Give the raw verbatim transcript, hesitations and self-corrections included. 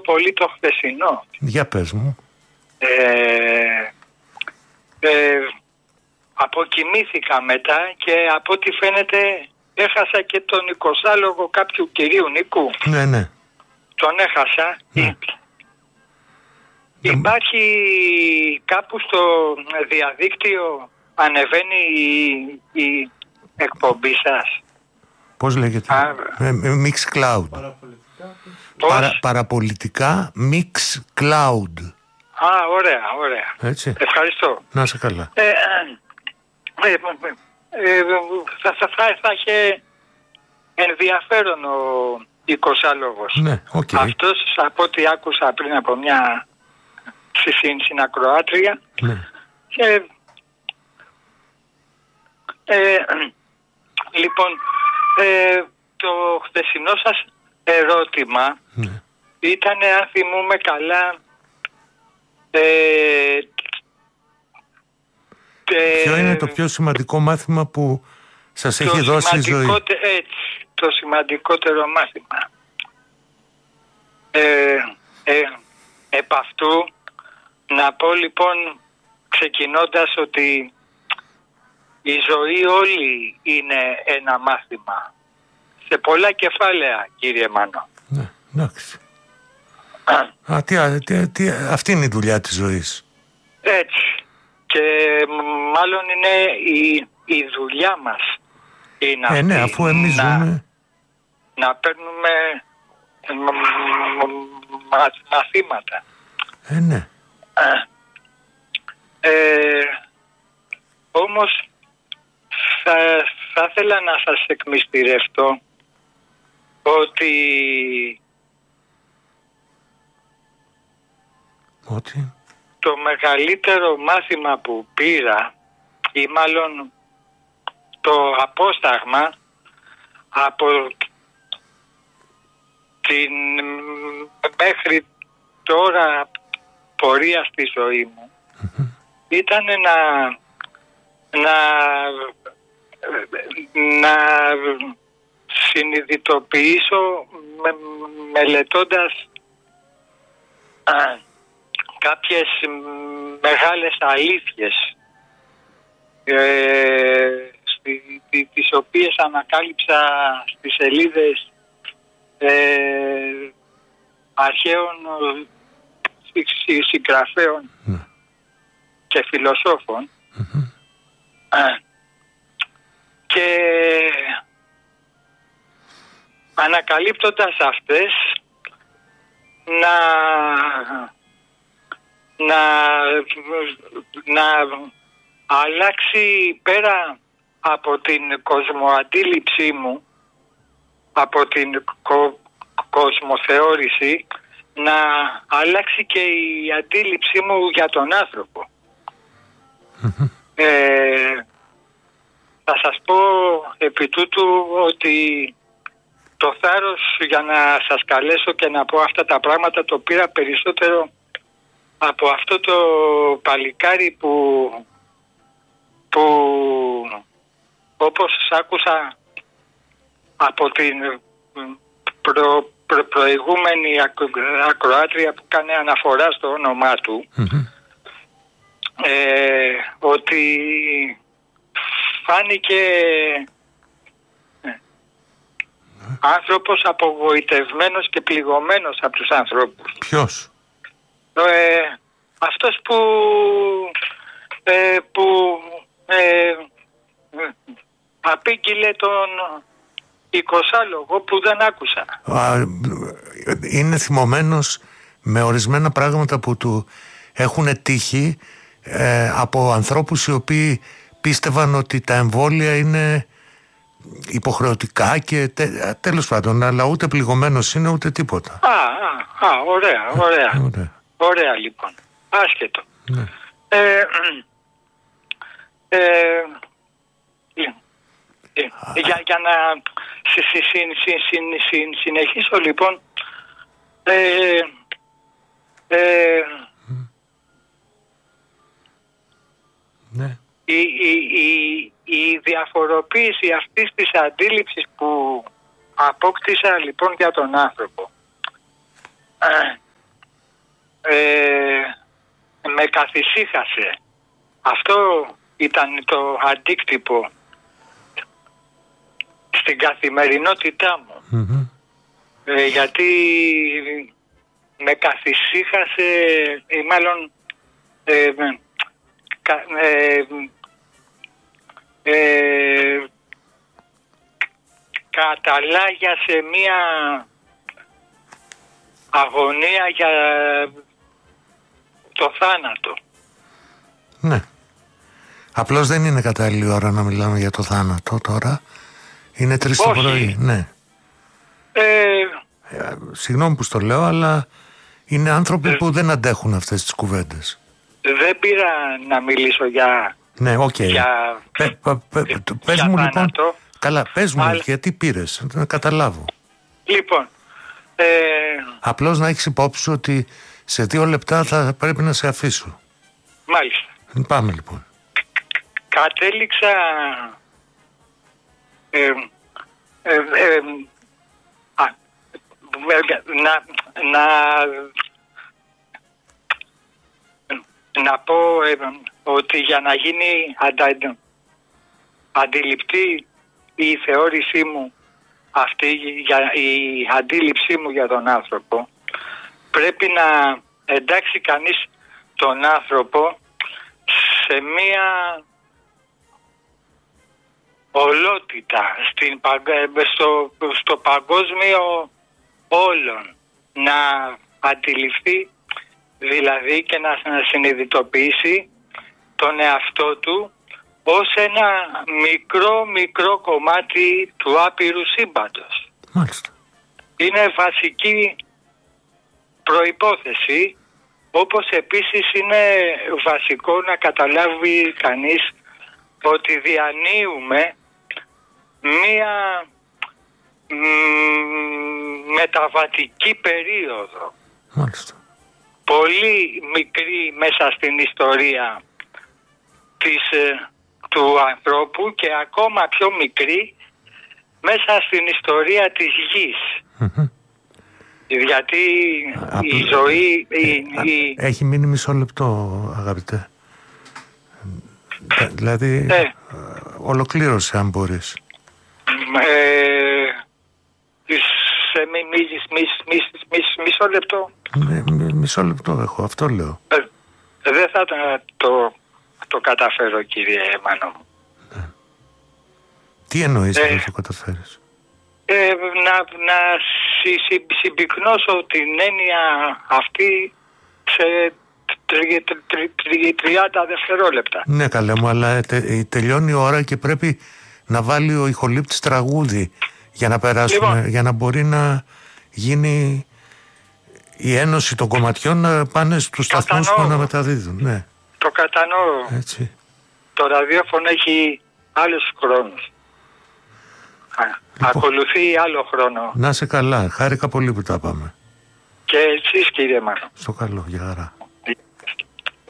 πολύ το χθεσινό. Για πες μου. Ε, ε, αποκοιμήθηκα μετά και από ό,τι φαίνεται έχασα και τον εικοσάλογο κάποιου κυρίου Νίκου. Ναι, ναι. Τον έχασα. Ναι. Υπάρχει κάπου στο διαδίκτυο, ανεβαίνει η, η εκπομπή σας. Πώς λέγεται? Α, ε, Mix Cloud. Παραπολιτικά. Παρα, παραπολιτικά Mix Cloud. Α, ωραία, ωραία. Έτσι. Ευχαριστώ. Να είσαι καλά. Ε, ε, ε, ε, θα, θα, θα, θα είχε ενδιαφέρον ο εικοσάλογος. Ναι, οκ. Okay. Αυτός, από ό,τι άκουσα πριν από μια συνακροάτρια, Ναι. και, ε, λοιπόν, ε, το χθεσινό σας ερώτημα, Ναι. ήταν, αν θυμούμε καλά, ε, τε, Ποιο είναι το πιο σημαντικό μάθημα που σας έχει δώσει η ζωή? Έτσι, το σημαντικότερο μάθημα. Ε, ε, επ' αυτού να πω λοιπόν, ξεκινώντας, ότι η ζωή όλη είναι ένα μάθημα. Σε πολλά κεφάλαια, κύριε Μάνο. Ναι, εντάξει. Α, τι, τι, τι, αυτή είναι η δουλειά της ζωής. Έτσι. Και μάλλον είναι η, η δουλειά μας. Είναι ε, αυτή, ναι, αφού εμείς να, ζούμε... να παίρνουμε μα, μα, μαθήματα. Ε, ναι. Ε, όμως θα, θα ήθελα να σας εκμυστηρευτώ ότι Ότι... το μεγαλύτερο μάθημα που πήρα, ή μάλλον το απόσταγμα από την μέχρι τώρα πορεία στη ζωή μου, mm-hmm. ήταν να, να, να συνειδητοποιήσω με, μελετώντας α, κάποιες μεγάλες αλήθειες, ε, στη, τις οποίες ανακάλυψα στις σελίδες ε, αρχαίων συγγραφέων mm. και φιλοσόφων, mm-hmm. ε, και ανακαλύπτοντας αυτές να να, να αλλάξει, πέρα από την κοσμοαντίληψή μου, από την κο, κοσμοθεώρηση, να αλλάξει και η αντίληψή μου για τον άνθρωπο. Mm-hmm. Ε, θα σας πω επί τούτου ότι το θάρρος για να σας καλέσω και να πω αυτά τα πράγματα το πήρα περισσότερο από αυτό το παλικάρι που, που όπως άκουσα από την προ, προ, προηγούμενη ακροάτρια που κάνει αναφορά στο όνομά του, mm-hmm. ε, ότι φάνηκε mm-hmm. άνθρωπος απογοητευμένος και πληγωμένος από τους ανθρώπους. Ποιος? Ε, αυτός που ε, που ε, απήγγειλε τον εικοσάλογο που δεν άκουσα. Α, είναι θυμωμένος με ορισμένα πράγματα που του έχουν τύχει ε, από ανθρώπους οι οποίοι πίστευαν ότι τα εμβόλια είναι υποχρεωτικά και τε, τέλος πάντων, αλλά ούτε πληγωμένος είναι ούτε τίποτα. Α, α, α ωραία, ωραία. ωραία. Ωραία λοιπόν, άσχετο. Ναι. Ε, ε, ε, ε, για, για να συ, συ, συ, συ, συ, συ, συνεχίσω λοιπόν, ε, ε, mm. ναι. η, η, η, η διαφοροποίηση αυτής της αντίληψης που απόκτησα λοιπόν για τον άνθρωπο, ε, καθησύχασε. Αυτό ήταν το αντίκτυπο στην καθημερινότητά μου. Mm-hmm. Ε, γιατί με καθησύχασε, ή μάλλον ε, κα, ε, ε, καταλάγιασε μία αγωνία για το θάνατο. Ναι. Απλώς δεν είναι κατάλληλη ώρα να μιλάμε για το θάνατο τώρα. Είναι τρεις το πρωί, ναι. Ε, ε, συγγνώμη που στο λέω, αλλά είναι άνθρωποι ε, που δεν αντέχουν αυτές τις κουβέντες. Δεν πήρα να μιλήσω για... Ναι, οκ. Okay. Για... Πε, πε, πε, πες για μου θάνατο. Λοιπόν, καλά, πες μου αλλά... γιατί πήρες, να καταλάβω. Λοιπόν... Ε... Απλώς να έχεις υπόψη ότι σε δύο λεπτά θα πρέπει να σε αφήσω. Μάλιστα. Πάμε λοιπόν. Κατέληξα ε, ε, ε, α, να, να, να πω ε, ότι για να γίνει αντα, αντιληπτή η θεώρησή μου αυτή, για, η αντίληψή μου για τον άνθρωπο, πρέπει να εντάξει κανείς τον άνθρωπο σε μία ολότητα στην, στο, στο παγκόσμιο όλων, να αντιληφθεί δηλαδή και να συνειδητοποιήσει τον εαυτό του ως ένα μικρό μικρό κομμάτι του άπειρου σύμπαντος. Μάλιστα. Είναι βασική προϋπόθεση, όπως επίσης είναι βασικό να καταλάβει κανείς ότι διανύουμε μία μ, μεταβατική περίοδο. Μάλιστα. Πολύ μικρή μέσα στην ιστορία της, του ανθρώπου και ακόμα πιο μικρή μέσα στην ιστορία της γης. Mm-hmm. Γιατί Α, η α, ζωή... Ε, η, η... Έχει μείνει μισό λεπτό, αγαπητέ. Δηλαδή, ε, ολοκλήρωσε αν μπορείς. Ε, σε μι, μι, μι, μι, μι, μισό λεπτό. Ναι, μι, μισό λεπτό έχω, αυτό λέω. Ε, δεν θα το, το καταφέρω, κύριε Μάνο μου. Ναι. Τι εννοείς ε, δεν το καταφέρεις? Ε, να, να συ, συ, συμπυκνώσω την έννοια αυτή σε τριάντα δευτερόλεπτα. Ναι, καλέ μου, αλλά τε, τελειώνει η ώρα και πρέπει να βάλει ο ηχολήπτης τραγούδι για να περάσουμε, λοιπόν, για να μπορεί να γίνει η ένωση των κομματιών να πάνε στους σταθμούς που να μεταδίδουν. Ναι. Το κατανοώ. Έτσι. Το ραδιόφωνο έχει άλλους χρόνους. Λοιπόν, ακολουθεί άλλο χρόνο. Να σε καλά. Χάρηκα πολύ που τα πάμε. Και εσείς, κύριε Μάνο. Στο καλό. Γεια χαρά.